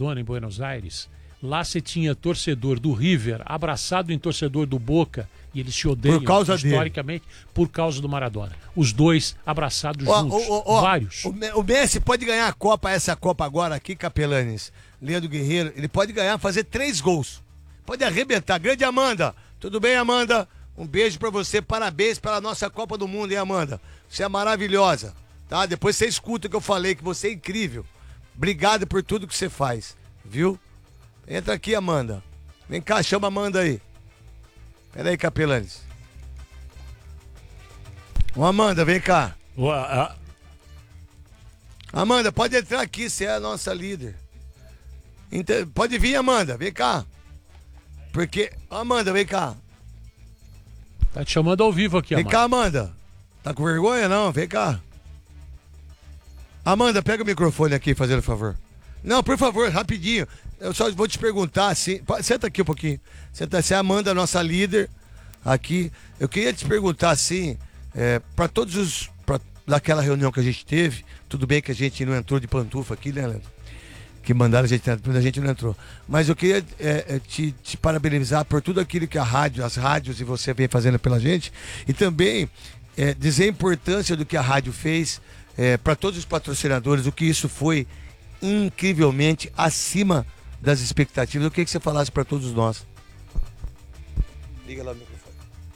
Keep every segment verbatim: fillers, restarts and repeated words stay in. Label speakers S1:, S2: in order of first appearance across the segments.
S1: Maradona em Buenos Aires, lá você tinha torcedor do River abraçado em torcedor do Boca, e eles se odeiam
S2: por causa
S1: historicamente dele. Por causa do Maradona. Os dois abraçados
S2: ó,
S1: juntos,
S2: ó, ó,
S1: vários.
S2: O Messi pode ganhar a Copa, essa Copa agora aqui, Capelanes, Leandro Guerreiro, ele pode ganhar, fazer três gols. Pode arrebentar. Grande Amanda. Tudo bem, Amanda? Um beijo pra você, parabéns pela nossa Copa do Mundo, hein, Amanda? Você é maravilhosa, tá? Depois você escuta o que eu falei, que você é incrível. Obrigado por tudo que você faz, viu? Entra aqui, Amanda. Vem cá, chama a Amanda aí. Pera aí, Capelanes. Ô, Amanda, vem cá.
S3: Ué,
S2: Amanda, pode entrar aqui, você é a nossa líder. Inter... Pode vir, Amanda, vem cá. Porque... Amanda, vem cá.
S1: Tá te chamando ao vivo aqui,
S2: Vem
S1: Amanda.
S2: cá, Amanda. Tá com vergonha, não? Vem cá. Amanda, pega o microfone aqui, fazendo favor. Não, por favor, rapidinho. Eu só vou te perguntar assim. Senta aqui um pouquinho. Senta, você é a Amanda, nossa líder aqui. Eu queria te perguntar assim, é, para todos os. Pra, daquela reunião que a gente teve, tudo bem que a gente não entrou de pantufa aqui, né, Leandro? Que mandaram a gente entrar, a gente não entrou. Mas eu queria é, te, te parabenizar por tudo aquilo que a rádio, as rádios e você vem fazendo pela gente. E também é, dizer a importância do que a rádio fez é, para todos os patrocinadores, o que isso foi incrivelmente acima das expectativas. Eu queria que você falasse para todos nós. Liga lá no microfone.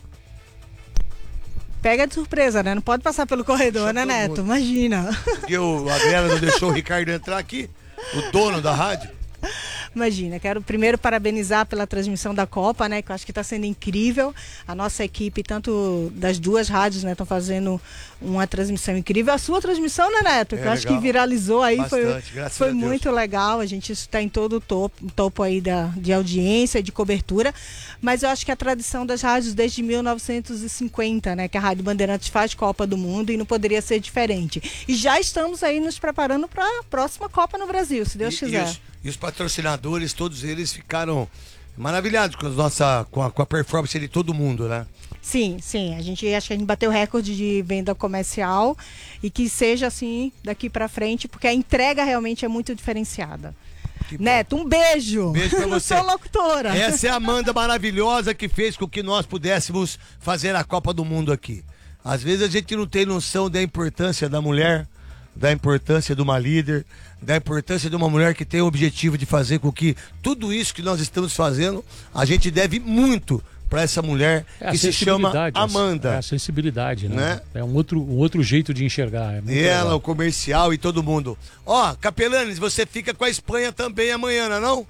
S4: Pega de surpresa, né? Não pode passar pelo corredor, né, Neto? Imagina.
S2: Porque o, a galera não deixou o Ricardo entrar aqui, o dono da rádio.
S4: Imagina, quero primeiro parabenizar pela transmissão da Copa, né? Que eu acho que está sendo incrível. A nossa equipe, tanto das duas rádios, né? Estão fazendo uma transmissão incrível. A sua transmissão, né, Neto?
S2: É,
S4: que eu acho
S2: legal.
S4: que viralizou aí.
S2: Bastante,
S4: foi
S2: graças
S4: foi
S2: a Deus.
S4: muito legal. A gente está em todo o topo, topo aí da, de audiência, de cobertura. Mas eu acho que a tradição das rádios desde mil novecentos e cinquenta, né? Que a Rádio Bandeirantes faz Copa do Mundo e não poderia ser diferente. E já estamos aí nos preparando para a próxima Copa no Brasil, se Deus
S2: E,
S4: quiser.
S2: e, os, e os patrocinadores, todos eles ficaram maravilhados com a, nossa, com a, com a performance de todo mundo, né?
S4: Sim, sim. A gente acho que a gente bateu recorde de venda comercial e que seja assim daqui para frente, porque a entrega realmente é muito diferenciada.
S2: Que bom.
S4: Neto, um beijo.
S2: Beijo pra
S4: Não
S2: você.
S4: sou locutora.
S2: Essa é a Amanda maravilhosa que fez com que nós pudéssemos fazer a Copa do Mundo aqui. Às vezes a gente não tem noção da importância da mulher, da importância de uma líder, da importância de uma mulher que tem o objetivo de fazer com que tudo isso que nós estamos fazendo, a gente deve muito para essa mulher
S1: É a
S2: que se chama
S1: sensibilidade,
S2: Amanda.
S1: É a sensibilidade, né?
S2: Né?
S1: É um outro, um outro jeito de enxergar. É muito
S2: Ela,
S1: legal.
S2: o comercial e todo mundo. Ó, Capelanes, você fica com a Espanha também amanhã, não é não?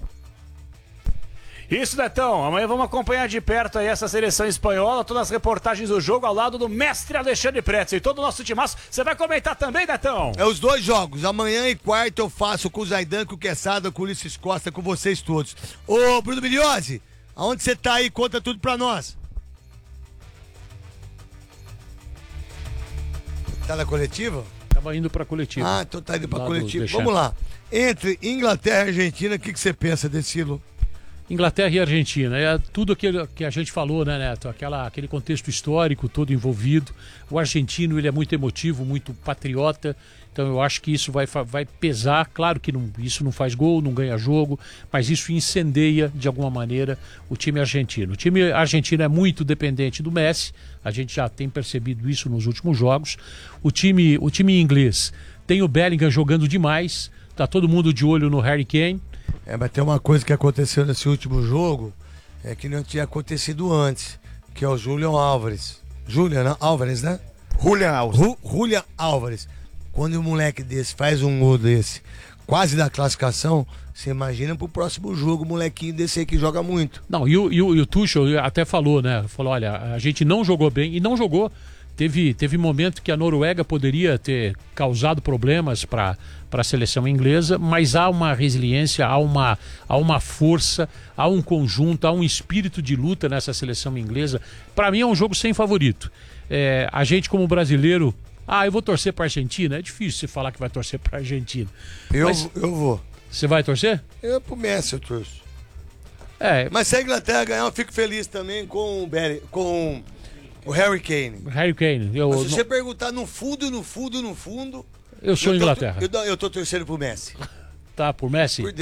S3: Isso, Netão. Amanhã vamos acompanhar de perto aí essa seleção espanhola, todas as reportagens do jogo ao lado do mestre Alexandre Pretzel e todo o nosso timaço. Você vai comentar também, Netão?
S2: É os dois jogos. Amanhã e quarta eu faço com o Zaidan, com o Quesada, com o Ulisses Costa, com vocês todos. Ô, Bruno Miliose, aonde você tá aí? Conta tudo pra nós. Tá na coletiva?
S1: Tava indo pra coletiva.
S2: Ah, então tá indo pra
S1: Lá do
S2: coletiva.
S1: The
S2: Vamos lá. Entre Inglaterra e Argentina, o que, que você pensa desse Silo?
S1: Inglaterra e Argentina, é tudo aquilo que a gente falou, né, Neto? Aquela, aquele contexto histórico todo envolvido. O argentino, ele é muito emotivo, muito patriota, então eu acho que isso vai, vai pesar. Claro que não, isso não faz gol, não ganha jogo, mas isso incendeia de alguma maneira o time argentino. O time argentino é muito dependente do Messi, a gente já tem percebido isso nos últimos jogos. O time, o time inglês tem o Bellingham jogando demais, tá todo mundo de olho no Harry Kane.
S2: É, mas tem uma coisa que aconteceu nesse último jogo, é que não tinha acontecido antes, que é o Julian Álvares. Julian Álvares, né?
S5: Julian Álvares.
S2: Ru- Julian Álvares. Quando um moleque desse faz um gol desse, quase da classificação, você imagina pro próximo jogo, um molequinho desse aí que joga muito.
S1: Não, e o, e o, e o Tuchel até falou, né? Falou, olha, a gente não jogou bem, e não jogou. Teve, teve momento que a Noruega poderia ter causado problemas para a seleção inglesa, mas há uma resiliência, há uma, há uma força, há um conjunto, há um espírito de luta nessa seleção inglesa. Para mim é um jogo sem favorito. É, a gente como brasileiro, ah, eu vou torcer para a Argentina. É difícil você falar que vai torcer para a Argentina.
S2: Eu,
S1: Mas
S2: eu vou.
S1: você vai torcer?
S2: Eu pro Messi eu torço.
S1: É,
S2: Mas se a Inglaterra ganhar, eu fico feliz também com o, Berry, com o Harry Kane.
S1: Harry Kane. Eu,
S2: Mas se você perguntar no fundo, no fundo, no fundo...
S1: eu sou
S2: eu tô-
S1: Inglaterra.
S2: Eu, eu tô torcendo pro Messi.
S1: Tá, por Messi?
S2: Por